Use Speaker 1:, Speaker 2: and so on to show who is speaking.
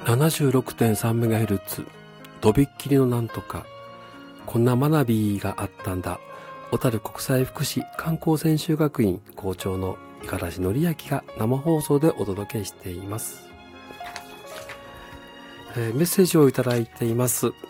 Speaker 1: 76.3MHz とびっきりのなんとか、こんな学びがあったんだ。小樽国際福祉観光専修学院校長の五十嵐則明が生放送でお届けしています。メッセージをいただいています。